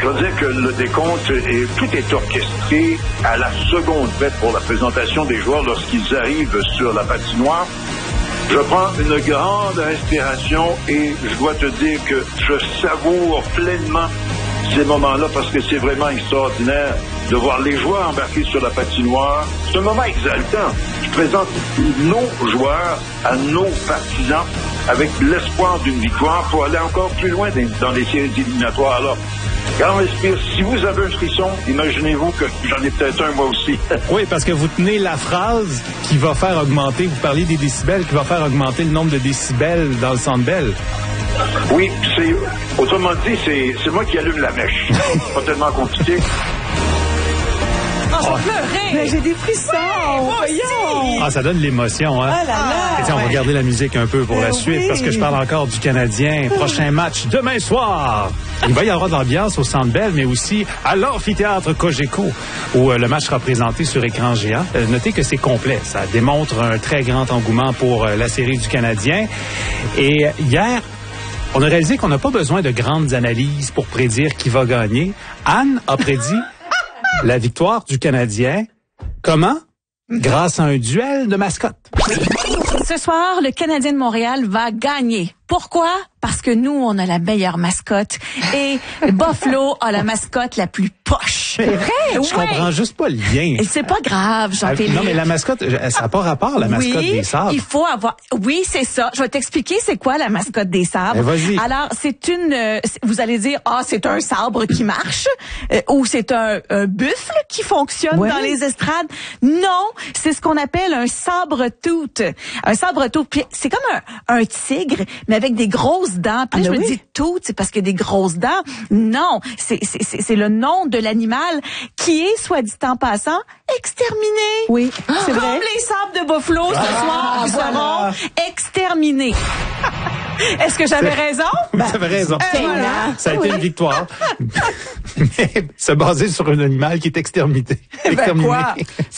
Je veux dire que le décompte, tout est orchestré à la seconde près pour la présentation des joueurs lorsqu'ils arrivent sur la patinoire. Je prends une grande respiration et je dois te dire que je savoure pleinement ces moments-là parce que c'est vraiment extraordinaire de voir les joueurs embarquer sur la patinoire. C'est un moment exaltant. Je présente nos joueurs à nos partisans avec l'espoir d'une victoire pour aller encore plus loin dans les séries éliminatoires. Alors, quand on respire, si vous avez un frisson, imaginez-vous que j'en ai peut-être un moi aussi. Oui, parce que vous tenez la phrase qui va faire augmenter, vous parlez des décibels, qui va faire augmenter le nombre de décibels dans le Centre Bell. Oui, autrement dit, c'est moi qui allume la mèche. C'est pas tellement compliqué. Oh, je pleurais. Mais j'ai des frissons. Voyons. Ça donne l'émotion, hein? Oh là là. Et tiens, on va garder la musique un peu pour la suite, parce que je parle encore du Canadien. Prochain match demain soir. Il va y avoir de l'ambiance au Centre Bell, mais aussi à l'amphithéâtre Cogeco, où le match sera présenté sur écran géant. Notez que c'est complet. Ça démontre un très grand engouement pour la série du Canadien. Et hier, on a réalisé qu'on n'a pas besoin de grandes analyses pour prédire qui va gagner. Anne a prédit la victoire du Canadien. Comment? Grâce à un duel de mascottes. Ce soir, le Canadien de Montréal va gagner. Pourquoi? Parce que nous, on a la meilleure mascotte et Buffalo a la mascotte la plus poche. C'est vrai? Je comprends juste pas le lien. Et c'est pas grave, Jean-Philippe. Non, mais la mascotte, ça n'a pas rapport à la mascotte des Sabres. Il faut avoir... Oui, c'est ça. Je vais t'expliquer c'est quoi la mascotte des Sabres. Mais vas-y. Alors, c'est une... vous allez dire, c'est un sabre qui marche ou c'est un buffle qui fonctionne dans les estrades. Non, c'est ce qu'on appelle un sabre-tout. Un sabre-tout, c'est comme un tigre, mais avec des grosses dents. Puis là, je me dis tout, c'est parce qu'il y a des grosses dents. Non, c'est le nom de l'animal qui est, soit dit en passant, exterminé. Oui, c'est vrai. Comme les sabres de Buffalo ce soir, ils seront exterminés. Est-ce que j'avais raison? Vous avez raison. Voilà. Ça a été une victoire. Mais se baser sur un animal qui est exterminé. Quoi?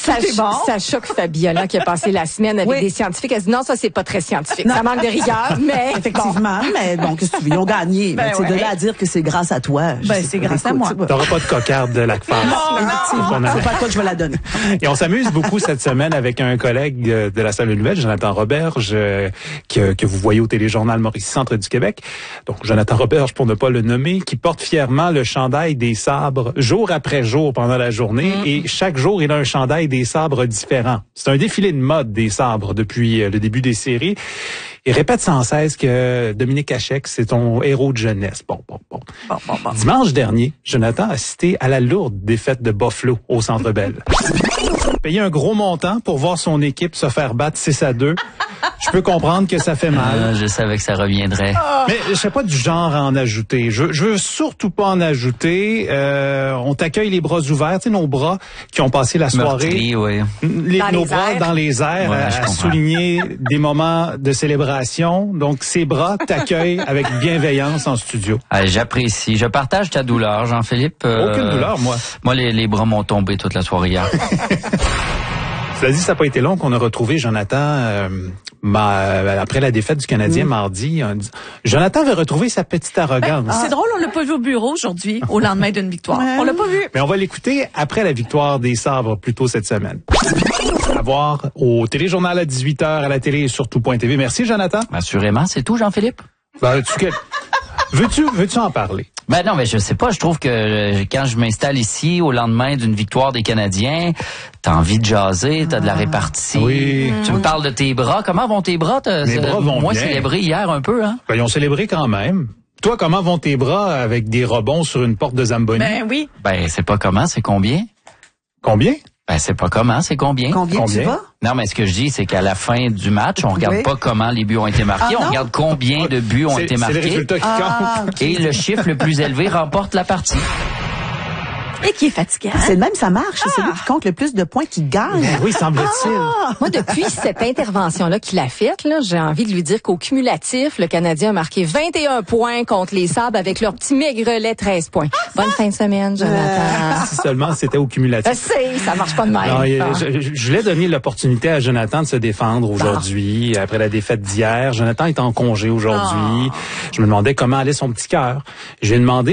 Ça choque Fabiola qui a passé la semaine avec des scientifiques. Elle dit non, ça c'est pas très scientifique. Ça manque de rigueur, mais effectivement, mais bon, qu'est-ce que tu veux, ils ont gagné. C'est de là à dire que c'est grâce à toi. C'est grâce à moi. T'auras pas de cocarde de la face. Non, c'est pas toi que je vais la donner. Et on s'amuse beaucoup cette semaine avec un collègue de la salle de nouvelles, Jonathan Roberge, que vous voyez au téléjournal Mauricie Centre du Québec. Donc, Jonathan Roberge, pour ne pas le nommer, qui porte fièrement le chandail des Sabres jour après jour pendant la journée. Et chaque jour, il a un chandail des Sabres différent. C'est un défilé de mode des Sabres depuis le début des séries. Il répète sans cesse que Dominique Hachek, c'est ton héros de jeunesse. Bon. Dimanche dernier, Jonathan a assisté à la lourde défaite de Buffalo au Centre Bell. Payer un gros montant pour voir son équipe se faire battre 6-2. Je peux comprendre que ça fait mal. Je savais que ça reviendrait. Mais je sais pas du genre à en ajouter. Je veux surtout pas en ajouter. On t'accueille les bras ouverts, tu sais, nos bras qui ont passé la soirée. Meurtri, oui. Nos bras dans les airs, à souligner des moments de célébration. Donc, ces bras t'accueillent avec bienveillance en studio. J'apprécie. Je partage ta douleur, Jean-Philippe. Aucune douleur, moi. Moi, les bras m'ont tombé toute la soirée hier. Cela dit, ça n'a pas été long qu'on a retrouvé Jonathan après la défaite du Canadien mardi. Jonathan avait retrouvé sa petite arrogance. C'est drôle, on l'a pas vu au bureau aujourd'hui, au lendemain d'une victoire. On l'a pas vu. Mais on va l'écouter après la victoire des Sabres plus tôt cette semaine. À voir au téléjournal à 18h à la télé et sur tout.tv. Merci, Jonathan. Assurément, c'est tout, Jean-Philippe. Veux-tu en parler? Non, mais je sais pas. Je trouve que quand je m'installe ici au lendemain d'une victoire des Canadiens, t'as envie de jaser, t'as de la répartie. Oui. Tu me parles de tes bras. Comment vont tes bras? Mes bras vont moins bien. célébré hier un peu, hein? Ils ont célébré quand même. Toi, comment vont tes bras avec des rebonds sur une porte de Zamboni? Ben oui. C'est pas comment, c'est combien? Combien? C'est pas comment, c'est combien? Combien tu vas? Non, mais ce que je dis, c'est qu'à la fin du match, on regarde pas comment les buts ont été marqués, on regarde combien de buts ont été marqués. C'est le résultat qui compte. Et le chiffre le plus élevé remporte la partie. Et qui est fatiguant. C'est le même, ça marche. C'est celui qui compte le plus de points qui gagne. Oui, semble-t-il. moi, depuis cette intervention-là qu'il a faite, j'ai envie de lui dire qu'au cumulatif, le Canadien a marqué 21 points contre les Sabres avec leur petit maigrelet 13 points. Bonne fin de semaine, Jonathan. Si seulement c'était au cumulatif. Ça marche pas de même. Non, je voulais donner l'opportunité à Jonathan de se défendre aujourd'hui, après la défaite d'hier. Jonathan est en congé aujourd'hui. Je me demandais comment allait son petit cœur. J'ai demandé